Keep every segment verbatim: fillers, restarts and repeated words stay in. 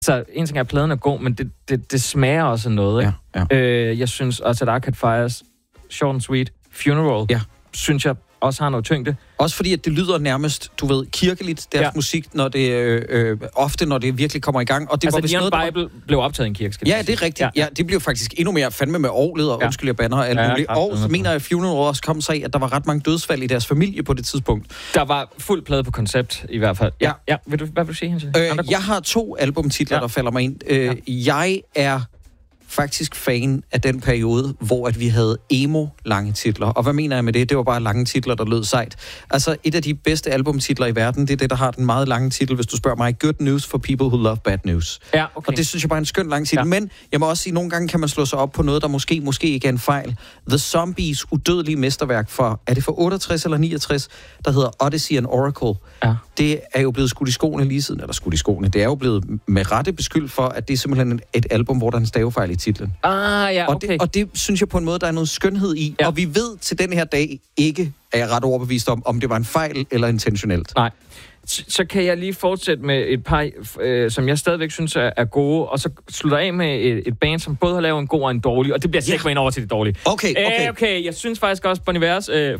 Så en ting er, at pladen er god, men det, det, det smager også af noget, ikke? Ja, ja. Øh, jeg synes også, at Arcade Fire's Short and Sweet Funeral, ja. synes jeg også har noget tyngde. Også fordi, at det lyder nærmest, du ved, kirkeligt, deres ja. musik, når det øh, øh, ofte, når det virkelig kommer i gang. Og det altså, var vist noget, der Bible var... blev optaget i en kirke, skal Ja, det er rigtigt. Ja. ja, det blev faktisk endnu mere fandme med orglet, og ja. undskyld, jeg bander og alt ja, muligt. Og så mener jeg, at Funeral også kom sig af, at der var ret mange dødsfald i deres familie på det tidspunkt. Der var fuld plade på koncept, i hvert fald. Ja. ja. ja. Vil du, hvad vil du sige, Hans? Øh, jeg har to albumtitler, ja. der falder mig ind. Øh, ja. Jeg er faktisk fan af den periode, hvor at vi havde emo-lange titler. Og hvad mener jeg med det? Det var bare lange titler, der lød sejt. Altså, et af de bedste albumtitler i verden, det er det, der har den meget lange titel, hvis du spørger mig. Good News for People Who Love Bad News. Ja, okay. Og det synes jeg bare er en skøn lang titel. Ja. Men jeg må også sige, nogle gange kan man slå sig op på noget, der måske, måske ikke er en fejl. The Zombies udødelige mesterværk for, er det for otteogtres eller niogtres, der hedder Odyssey and Oracle. Ja. Det er jo blevet skudt i skoene lige siden, eller skudt i skoene. Det er jo blevet med rette beskyldt for, at det er simpelthen et album, hvor der er en stavefejl i titlen. Ah, ja, okay. Og det, og det synes jeg på en måde, der er noget skønhed i. Ja. Og vi ved til den her dag ikke, er jeg ret overbevist om, om det var en fejl eller intentionelt. Nej. Så, så kan jeg lige fortsætte med et par, øh, som jeg stadigvæk synes er, er gode, og så slutter af med et, et band, som både har lavet en god og en dårlig, og det bliver sikkert ja. ind over til det dårlige. Okay, okay. Æh, okay, jeg synes faktisk også, Bon Ivers øh,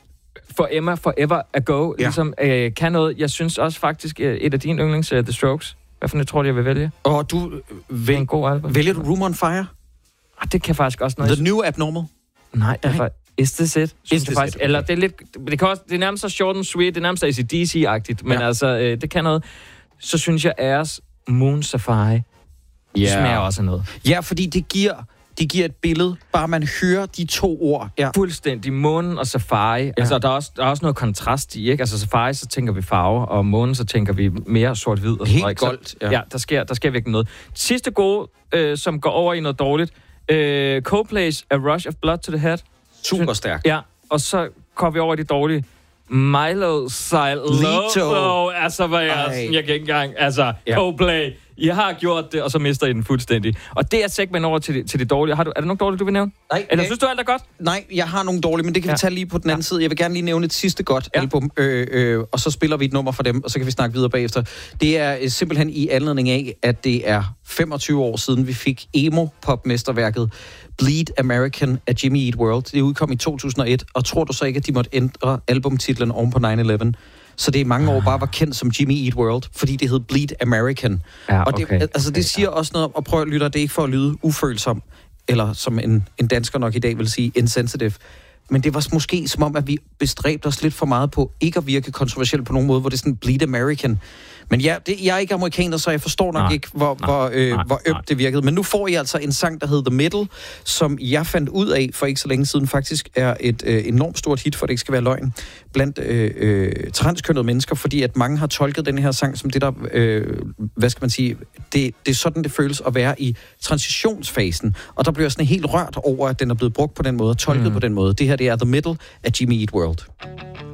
For Emma Forever Ago, ja. ligesom øh, kan noget. Jeg synes også faktisk, øh, et af dine yndlings, uh, The Strokes. Hvad for det tror du, jeg vil vælge? Og du vælger en god album. Vælger du Room on Fire? Ah, det kan faktisk også noget. The New Abnormal? Nej, det er faktisk... Is This It? Is This faktisk, It? Okay. Eller det er lidt... Det, kan også, det er nærmest så short and sweet, det er nærmest så A C D C-agtigt, men ja. altså, øh, det kan noget. Så synes jeg, Airs Moon Safari yeah. smager også af noget. Ja, fordi det giver... Det giver et billede, bare man hører de to ord. Ja. Fuldstændig. Månen og safari. Ja. Altså, der er, også, der er også noget kontrast i, ikke? Altså, safari, så tænker vi farver, og månen, så tænker vi mere sort-hvid. Og helt goldt. Ja, ja der, sker, der sker virkelig noget. Sidste gode, øh, som går over i noget dårligt. Øh, Coldplay's A Rush of Blood to the Head. Super stærk. Ja, og så kommer vi over i det dårlige. Milo Silo. Altså, hvad jeg, sådan, jeg kan ikke engang... Altså, ja. Coldplay. I har gjort det, og så mister I den fuldstændig. Og det er segment over til det, til det dårlige. Har du, er der nogen dårlige, du vil nævne? Nej. Eller synes du, alt er godt? Nej, jeg har nogle dårlige, men det kan ja. vi tage lige på den anden ja. side. Jeg vil gerne lige nævne et sidste godt ja. album, øh, øh, og så spiller vi et nummer for dem, og så kan vi snakke videre bagefter. Det er øh, simpelthen i anledning af, at det er femogtyve år siden, vi fik emo-pop-mesterværket Bleed American af Jimmy Eat World. Det udkom i to tusind og et, og tror du så ikke, at de måtte ændre albumtitlen oven på nine eleven? Så det i mange år bare var kendt som Jimmy Eat World, fordi det hed Bleed American. Ja, okay, og det, altså, det siger ja. også noget om, og prøv at lytte, det er ikke for at lyde ufølsom, eller som en, en dansker nok i dag vil sige, insensitive. Men det var måske som om, at vi bestræbte os lidt for meget på ikke at virke kontroversielt på nogen måde, hvor det er sådan Bleed American. Men ja, det, jeg er ikke amerikaner, så jeg forstår nok nej, ikke, hvor, nej, hvor, øh, nej, hvor ømt nej. det virkede. Men nu får I altså en sang, der hedder The Middle, som jeg fandt ud af for ikke så længe siden, faktisk er et øh, enormt stort hit, for det ikke skal være løgn, blandt øh, øh, transkønnede mennesker, fordi at mange har tolket den her sang som det der, øh, hvad skal man sige, det, det er sådan, det føles at være i transitionsfasen. Og der bliver sådan helt rørt over, at den er blevet brugt på den måde, tolket mm. på den måde. Det her, det er The Middle af Jimmy Eat World.